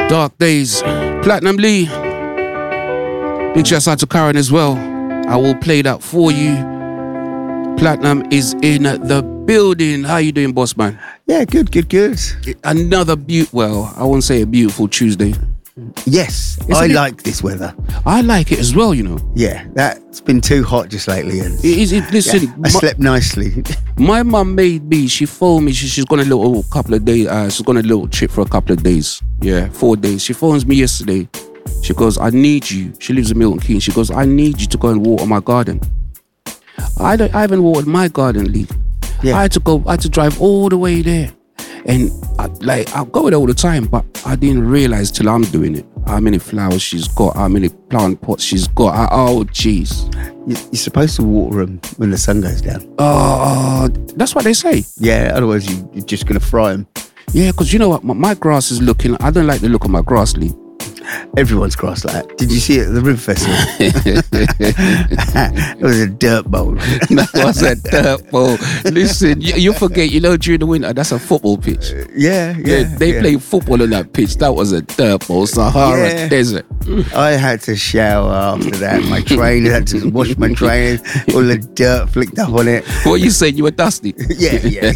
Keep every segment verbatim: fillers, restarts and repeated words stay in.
Dark Days. Platinum Lee. Big shout out to Karen as well. I will play that for you. Platinum is in the building. How you doing, boss man? Yeah, good, good, good. Another beaut. Well, I won't say a beautiful Tuesday. Yes, Isn't I it? like this weather. I like it as well, you know. Yeah, that's been too hot just lately. And It is. It, listen, yeah, I slept nicely. my mum made me. She phoned me. She, she's gone a little couple of days. Uh, she's gone a little trip for a couple of days. Yeah, four days. She phones me yesterday. She goes, "I need you." She lives in Milton Keynes. She goes, "I need you to go and water my garden." I don't. I haven't watered my garden, Lee. Yeah. I had to go. I had to drive all the way there, and I, like I go there all the time, but I didn't realize till I'm doing it how many flowers she's got, how many plant pots she's got. I, oh, jeez. You- You're supposed to water them when the sun goes down. Oh, that's what they say. Yeah, otherwise you, you're just going to fry them. Yeah, because you know what, my, my grass is looking. I don't like the look of my grass, Lee. Everyone's grass like that. Did you see it at the River Festival? It was a dirt bowl. That was a dirt ball. Listen, you, you forget, you know, during the winter, that's a football pitch. Yeah, yeah. Yeah, they yeah. play football on that pitch. That was a dirt ball, Sahara Yeah. Desert. I had to shower after that. My trainers had to wash my trainers. All the dirt flicked up on it. What you saying? You were dusty? Yeah, yeah.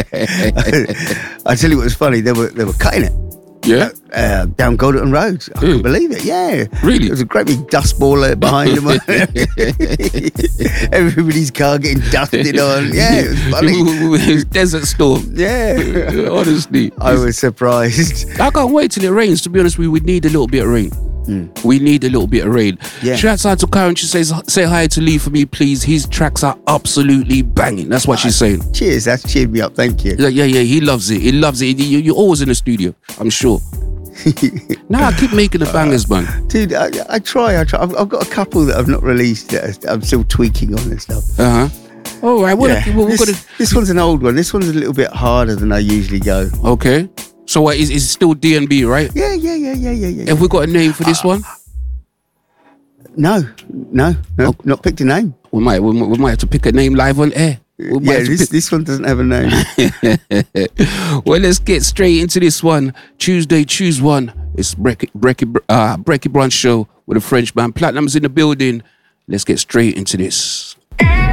I tell you what was funny. They were they were cutting it. Yeah. Uh, down Golden Road. I couldn't believe it. Yeah. Really? There was a great big dust ball there behind them. Everybody's car getting dusted on. Yeah, it was funny. Desert storm. Yeah. Honestly. I was surprised. I can't wait till it rains. To be honest with you, we need a little bit of rain. We need a little bit of rain. Yeah. Shouts out to Karen. She says, "Say hi to Lee for me, please. His tracks are absolutely banging." That's what she's saying. Cheers. That's cheered me up. Thank you. He's like, yeah, yeah, he loves it. He loves it. You, you're always in the studio, I'm sure. Nah, I keep making the bangers, man. Dude, I, I try. I try. I've, I've got a couple that I've not released that I'm still tweaking on and stuff. Uh huh. All right. Well, Yeah. well, we're this, gonna. this one's an old one. This one's a little bit harder than I usually go. Okay. So what is is it still D and B, right? Yeah, yeah, yeah, yeah, yeah, yeah. Have we got a name for this one? No, no, no, Oh. not picked a name. We might, we might, we might have to pick a name live on air. We might Yeah, have to this pick- this one doesn't have a name. Well, let's get straight into this one. Tuesday, choose one. It's Brecky Brecky uh, Brecky Brunch show with a French band. Platinum's in the building. Let's get straight into this.